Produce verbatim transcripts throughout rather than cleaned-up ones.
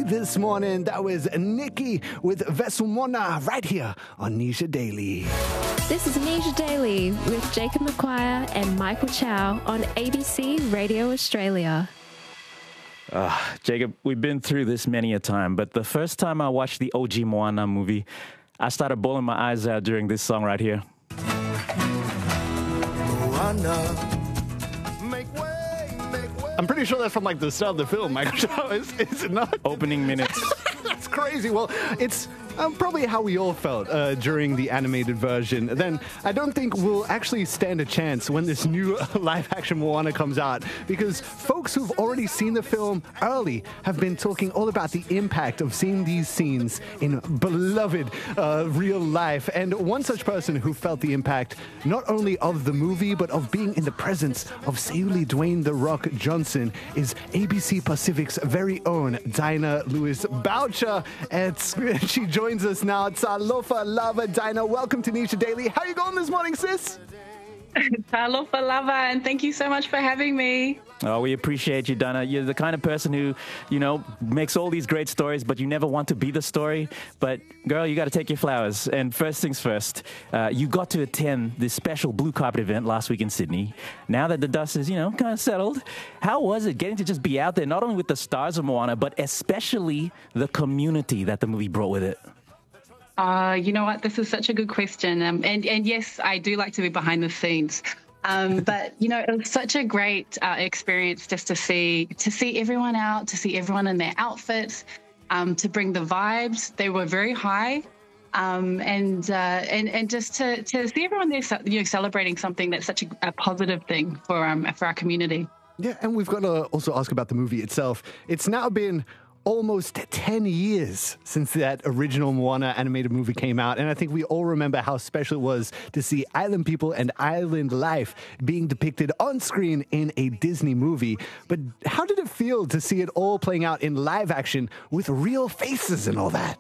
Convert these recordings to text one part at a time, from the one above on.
this morning. That was Nikki with Vesumona right here on Nisha Daily. This is Nisha Daily with Jacob McQuire and Michael Chow on A B C Radio Australia. Uh, Jacob, we've been through this many a time, but the first time I watched the O G Moana movie, I started bawling my eyes out during this song right here. I'm pretty sure that's from like the start of the film, Michael. is, is it not? Opening minutes. That's crazy. Well, it's um, probably how we all felt uh, during the animated version. Then I don't think we'll actually stand a chance when this new live-action Moana comes out, because folks who've already seen the film early have been talking all about the impact of seeing these scenes in beloved uh, real life. And one such person who felt the impact not only of the movie, but of being in the presence of Seuli Dwayne "The Rock" Johnson is A B C Pacific's very own Dinah Lewis Boucher. It's, she joins us now. Talofa Lava. Dinah, welcome to Nisha Daily. How you going this morning, sis? Talofa Lava, and thank you so much for having me. Oh, we appreciate you, Dinah. You're the kind of person who, you know, makes all these great stories, but you never want to be the story. But, girl, you got to take your flowers. And first things first, uh, you got to attend this special blue carpet event last week in Sydney. Now that the dust is, you know, kind of settled, how was it getting to just be out there, not only with the stars of Moana, but especially the community that the movie brought with it? Uh, you know what? This is such a good question. Um, and, and yes, I do like to be behind the scenes. Um, but, you know, it was such a great uh, experience just to see to see everyone out, to see everyone in their outfits, um, to bring the vibes. They were very high. Um, and, uh, and and just to, to see everyone there, you know, celebrating something that's such a, a positive thing for, um, for our community. Yeah, and we've got to also ask about the movie itself. It's now been almost ten years since that original Moana animated movie came out, and I think we all remember how special it was to see island people and island life being depicted on screen in a Disney movie. But how did it feel to see it all playing out in live action with real faces and all that?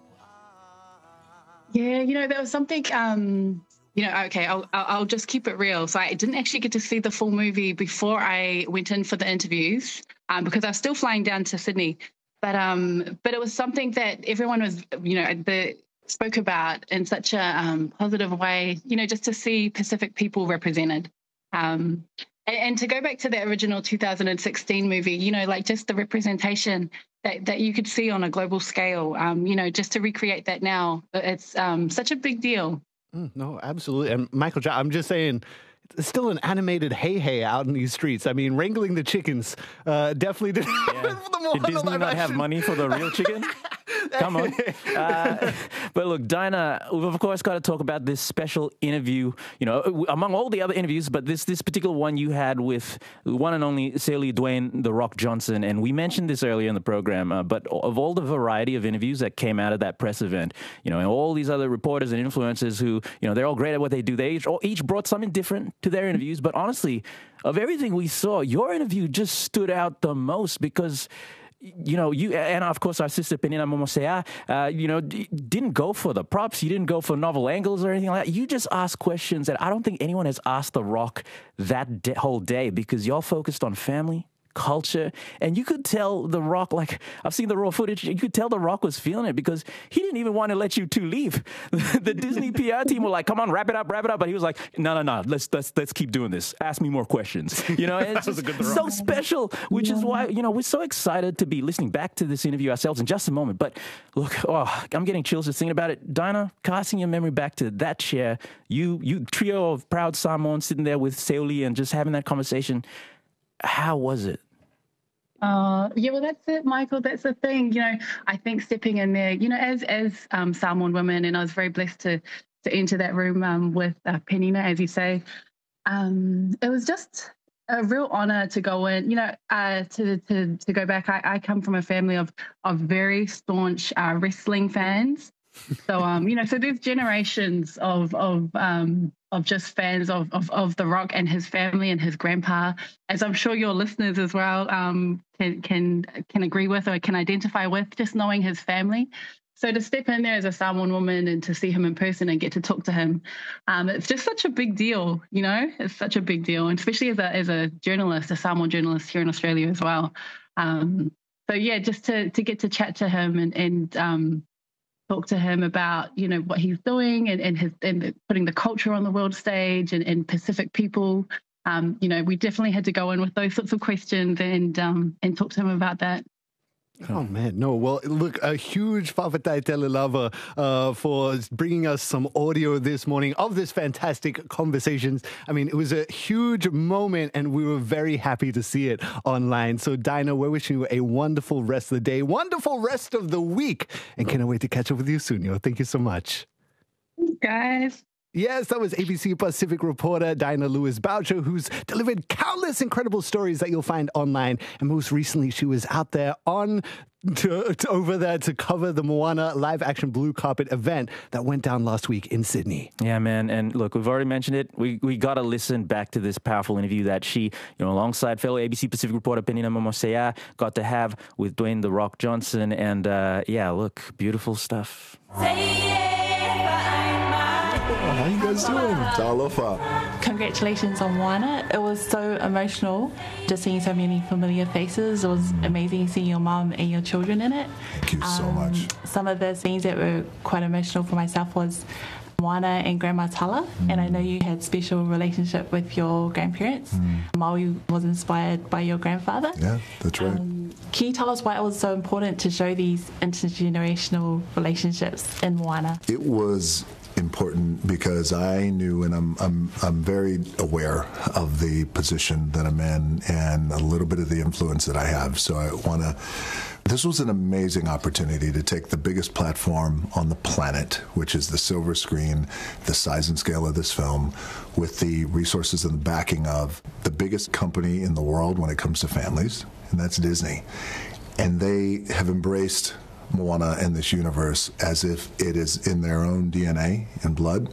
Yeah, you know, there was something, um, you know, okay, I'll, I'll just keep it real. So I didn't actually get to see the full movie before I went in for the interviews um, because I was still flying down to Sydney. But um, but it was something that everyone was, you know, the, spoke about in such a um, positive way, you know, just to see Pacific people represented. Um, and, and to go back to the original two thousand sixteen movie, you know, like just the representation that, that you could see on a global scale, um, you know, just to recreate that now, it's um, such a big deal. Mm, no, absolutely. And Michael, I'm just saying, it's still an animated hey hey out in these streets. I mean, wrangling the chickens uh, definitely didn't yeah. happen for the Moana Did Disney live not action. have money for the real chicken? Come on. Uh, but look, Dinah, we've of course got to talk about this special interview, you know, among all the other interviews, but this this particular one you had with one and only Seuli Dwayne "The Rock" Johnson. And we mentioned this earlier in the program, uh, but of all the variety of interviews that came out of that press event, you know, and all these other reporters and influencers who, you know, they're all great at what they do. They each, all, each brought something different to their interviews. But honestly, of everything we saw, your interview just stood out the most because, you know, you and of course our sister Penina Momosea, uh, you know, d- didn't go for the props. You didn't go for novel angles or anything like that. You just asked questions that I don't think anyone has asked The Rock that de- whole day, because y'all focused on family, culture, and you could tell The Rock, like, I've seen the raw footage, you could tell The Rock was feeling it because he didn't even want to let you two leave. The Disney P R team were like, come on, wrap it up, wrap it up. But he was like, no, no, no, let's let's let's keep doing this. Ask me more questions. You know, and it's just so special, which is why, you know, we're so excited to be listening back to this interview ourselves in just a moment. But look, oh, I'm getting chills just thinking about it. Dinah, casting your memory back to that chair, you you trio of proud Samoans sitting there with Seuli and just having that conversation. How was it? Uh, yeah, well, that's it, Michael. That's the thing. You know, I think stepping in there, you know, as as um, Samoan women, and I was very blessed to to enter that room um, with uh, Penina, as you say. Um, it was just a real honour to go in. You know, uh, to to to go back. I, I come from a family of of very staunch uh, wrestling fans. So um, you know, so there's generations of of um of just fans of, of of The Rock and his family and his grandpa, as I'm sure your listeners as well um can can can agree with or can identify with, just knowing his family. So to step in there as a Samoan woman and to see him in person and get to talk to him, um, it's just such a big deal, you know. It's such a big deal, and especially as a as a journalist, a Samoan journalist here in Australia as well. Um, so yeah, just to to get to chat to him and and um, talk to him about, you know, what he's doing and and his and putting the culture on the world stage and, and Pacific people. Um, you know, we definitely had to go in with those sorts of questions and um, and talk to him about that. Oh, man, no. Well, look, a huge Whawhatai Tele Lava uh, for bringing us some audio this morning of this fantastic conversations. I mean, it was a huge moment, and we were very happy to see it online. So, Dinah, we're wishing you a wonderful rest of the day, wonderful rest of the week, and cannot wait to catch up with you soon, yo. Thank you so much. Guys. Yes, that was A B C Pacific reporter Dinah Lewis-Boucher, who's delivered countless incredible stories that you'll find online. And most recently, she was out there on to, to over there to cover the Moana live action blue carpet event that went down last week in Sydney. Yeah, man. And look, we've already mentioned it. We we got to listen back to this powerful interview that she, you know, alongside fellow A B C Pacific reporter Penina Momosea, got to have with Dwayne The Rock Johnson. And uh, yeah, look, beautiful stuff. How you guys doing? Talofa. Congratulations on Moana. It was so emotional just seeing so many familiar faces. It was amazing seeing your mom and your children in it. Thank you so um, much. Some of the scenes that were quite emotional for myself was Moana and Grandma Tala, mm. and I know you had special relationship with your grandparents. Mm. Maui was inspired by your grandfather. Yeah, that's right. Um, can you tell us why it was so important to show these intergenerational relationships in Moana? It was important because I knew, and I'm I'm I'm very aware of the position that I'm in and a little bit of the influence that I have. So I want to. This was an amazing opportunity to take the biggest platform on the planet, which is the silver screen, the size and scale of this film, with the resources and the backing of the biggest company in the world when it comes to families, and that's Disney. And they have embraced Moana and this universe as if it is in their own D N A and blood.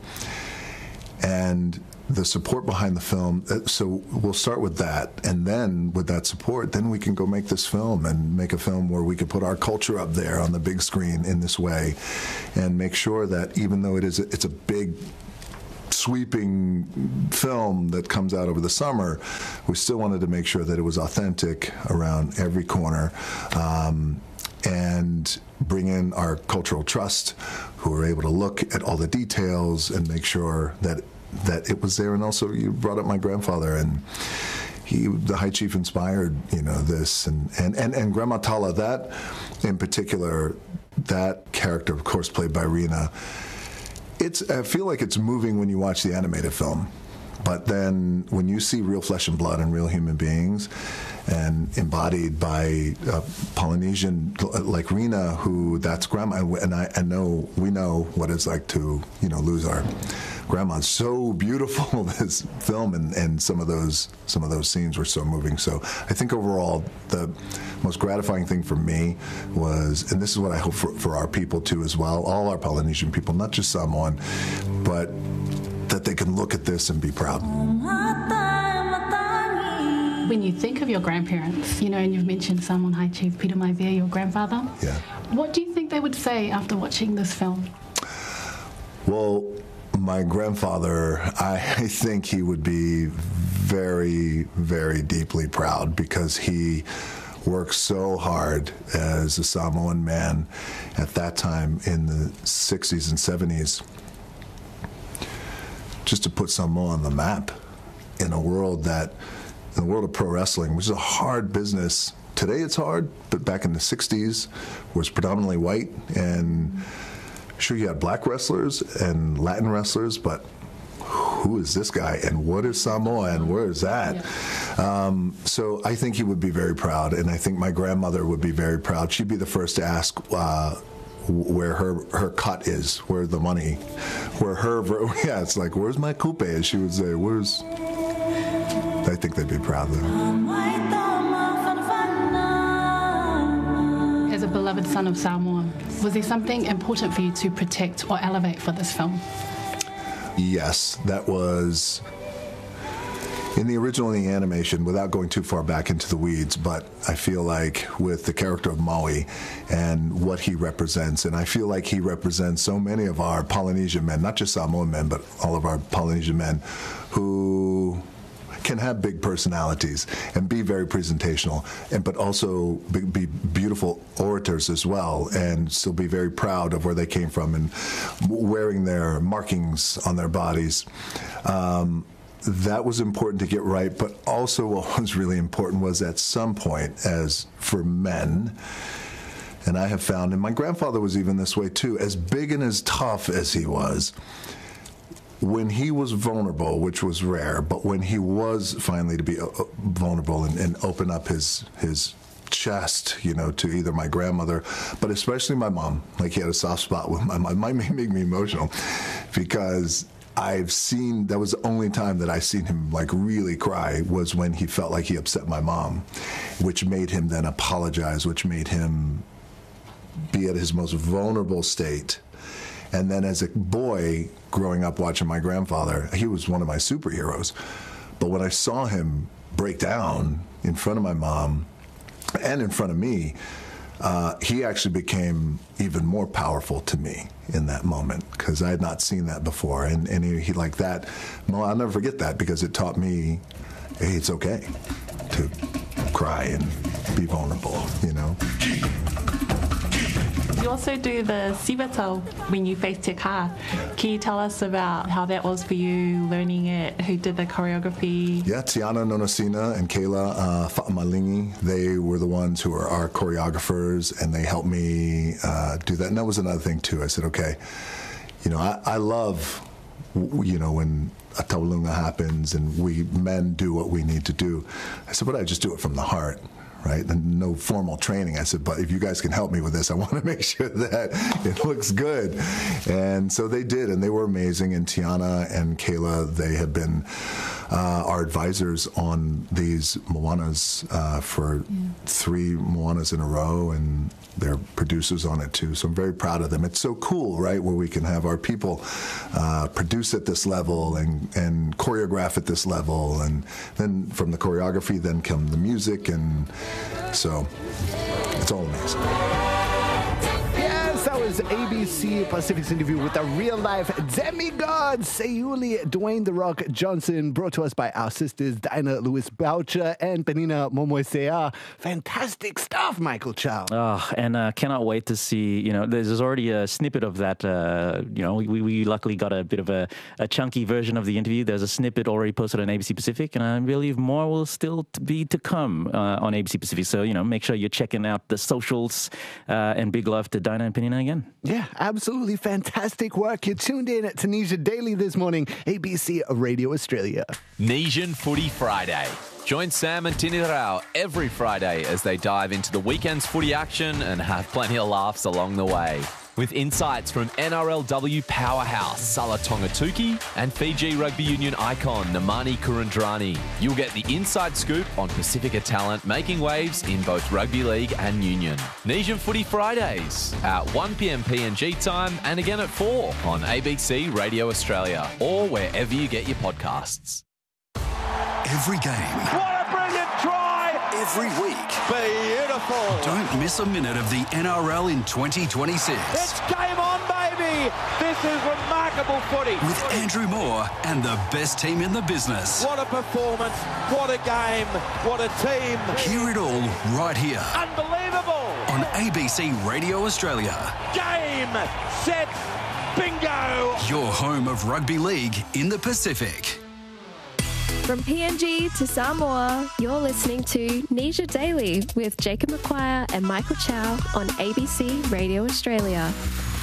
And the support behind the film, so we'll start with that, and then with that support, then we can go make this film and make a film where we could put our culture up there on the big screen in this way and make sure that even though it is a, it's a big sweeping film that comes out over the summer, we still wanted to make sure that it was authentic around every corner. Um, and bring in our cultural trust, who are able to look at all the details and make sure that that it was there. And also, you brought up my grandfather, and he, the High Chief, inspired, you know, this, and and and, and Grandma Tala, that in particular, that character, of course, played by Rena. It's I feel like it's moving when you watch the animated film, but then when you see real flesh and blood and real human beings, and embodied by a Polynesian like Rena, who that's grandma, and I, I know we know what it's like to, you know, lose our grandma. It's so beautiful, this film, and, and some of those some of those scenes were so moving. So I think overall the most gratifying thing for me was, and this is what I hope for, for our people too as well, all our Polynesian people, not just Samoan, but that they can look at this and be proud. When you think of your grandparents, you know, and you've mentioned Samoan High Chief Peter Maivia, your grandfather, yeah. What do you think they would say after watching this film? Well, my grandfather, I, I think he would be very, very deeply proud, because he worked so hard as a Samoan man at that time in the sixties and seventies just to put Samoa on the map in a world that in the world of pro wrestling, which is a hard business. Today it's hard, but back in the sixties, was predominantly white, and sure, you had black wrestlers and Latin wrestlers, but who is this guy, and what is Samoa, and where is that? Yeah. Um, so I think he would be very proud, and I think my grandmother would be very proud. She'd be the first to ask uh, where her her cut is, where the money, where her, yeah, it's like, where's my coupe? As she would say, where's... I think they'd be proud of them. As a beloved son of Samoa, was there something important for you to protect or elevate for this film? Yes, that was in the original in the animation, without going too far back into the weeds, but I feel like with the character of Maui and what he represents, and I feel like he represents so many of our Polynesian men, not just Samoan men, but all of our Polynesian men who can have big personalities and be very presentational, and but also be, be beautiful orators as well, and still be very proud of where they came from and wearing their markings on their bodies. Um, that was important to get right, but also what was really important was at some point, as for men, and I have found, and my grandfather was even this way too, as big and as tough as he was, when he was vulnerable, which was rare, but when he was finally to be uh, vulnerable and, and open up his his chest, you know, to either my grandmother, but especially my mom, like he had a soft spot with my mom. It might make me emotional because I've seen, that was the only time that I seen him like really cry was when he felt like he upset my mom, which made him then apologize, which made him be at his most vulnerable state. And then as a boy growing up watching my grandfather, he was one of my superheroes. But when I saw him break down in front of my mom and in front of me, uh, he actually became even more powerful to me in that moment because I had not seen that before. And, and he, he like that, well, I'll never forget that because it taught me, hey, it's okay to cry and be vulnerable, you know. You also do the siwata when you face te kā. Can you tell us about how that was for you, learning it, who did the choreography? Yeah, Tiana Nonosina and Kayla uh, Fa'amalingi, they were the ones who are our choreographers, and they helped me uh, do that. And that was another thing, too. I said, okay, you know, I, I love, you know, when a taulunga happens and we men do what we need to do. I said, but I just do it from the heart. Right, and no formal training. I said, but if you guys can help me with this, I want to make sure that it looks good. And so they did, and they were amazing. And Tiana and Kayla, they have been uh, our advisors on these Moanas uh, for yeah. three Moanas in a row, and they're producers on it too. So I'm very proud of them. It's so cool, right, where we can have our people uh, produce at this level and, and choreograph at this level, and then from the choreography, then come the music, and so it's all amazing. Yes, that was A B C Pacific's interview with a real-life demigod, Sayuli Dwayne The Rock Johnson, brought to us by our sisters Dinah Lewis Boucher and Penina Momoisea. Fantastic stuff, Michael Chow. Oh, and uh, cannot wait to see, you know, there's already a snippet of that, uh, you know, we, we luckily got a bit of a, a chunky version of the interview. There's a snippet already posted on A B C Pacific, and I believe more will still be to come uh, on A B C Pacific. So, you know, make sure you're checking out the socials, uh, and big love to Dinah and Penina again. Yeah, absolutely fantastic work. You're tuned in at Tunisia Daily this morning, A B C Radio Australia. Nesian Footy Friday. Join Sam and Tini Rao every Friday as they dive into the weekend's footy action and have plenty of laughs along the way. With insights from N R L W powerhouse Sala Tongatuki and Fiji rugby union icon Namani Kurandrani. You'll get the inside scoop on Pacifica talent making waves in both rugby league and union. Nesian Footy Fridays at one p.m. P N G time and again at four on A B C Radio Australia or wherever you get your podcasts. Every game. What a brilliant try! Every week. Beautiful! Don't miss a minute of the N R L in twenty twenty-six. It's game on, baby! This is remarkable footy. With Andrew Moore and the best team in the business. What a performance, what a game, what a team. Hear it all right here. Unbelievable! On A B C Radio Australia. Game, set, bingo! Your home of rugby league in the Pacific. From P N G to Samoa, you're listening to Nesian Daily with Jacob McQuire and Michael Chow on A B C Radio Australia.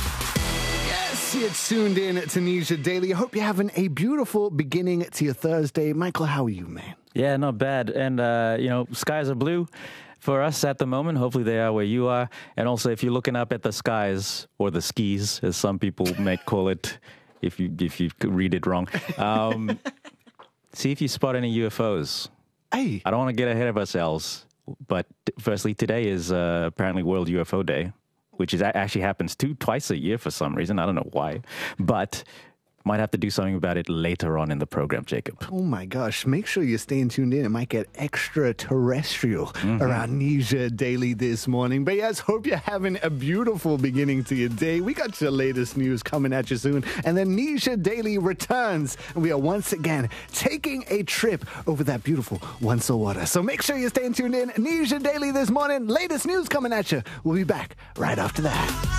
Yes, you're tuned in to Nesian Daily. I hope you're having a beautiful beginning to your Thursday. Michael, how are you, man? Yeah, not bad. And, uh, you know, skies are blue for us at the moment. Hopefully they are where you are. And also, if you're looking up at the skies, or the skis, as some people may call it, if you if you read it wrong, um, see if you spot any U F Os. Hey. I don't want to get ahead of ourselves, but firstly, today is uh, apparently World U F O Day, which is actually happens two twice a year for some reason. I don't know why, but Might have to do something about it later on in the program, Jacob. Oh my gosh, make sure you're staying tuned in. It might get extraterrestrial mm-hmm. around Nisha Daily this morning. But yes, hope you're having a beautiful beginning to your day. We got your latest news coming at you soon. And then Nisha Daily returns. And we are once again taking a trip over that beautiful Wanso water. So make sure you're staying tuned in. Nisha Daily this morning. Latest news coming at you. We'll be back right after that.